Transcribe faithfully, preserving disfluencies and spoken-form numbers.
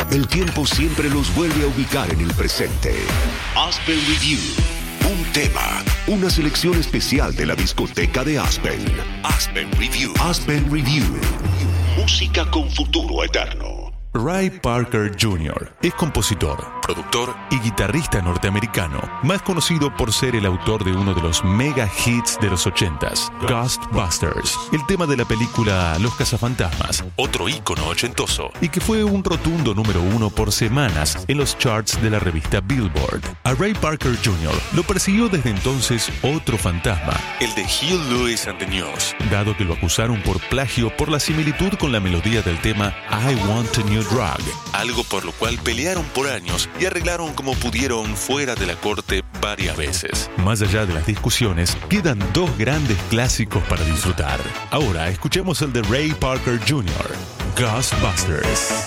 el tiempo siempre los vuelve a ubicar en el presente. Aspen Review. Un tema, una selección especial de la discoteca de Aspen. Aspen Review. Aspen Review. Música con futuro eterno. Ray Parker junior es compositor, productor y guitarrista norteamericano, más conocido por ser el autor de uno de los mega hits de los ochentas, Ghostbusters, el tema de la película Los Cazafantasmas, otro ícono ochentoso, y que fue un rotundo número uno por semanas en los charts de la revista Billboard. A Ray Parker junior lo persiguió desde entonces otro fantasma, el de Huey Lewis and the News, dado que lo acusaron por plagio por la similitud con la melodía del tema I Want a New Drug, algo por lo cual pelearon por años y arreglaron como pudieron fuera de la corte varias veces. Más allá de las discusiones, quedan dos grandes clásicos para disfrutar. Ahora escuchemos el de Ray Parker junior, Ghostbusters.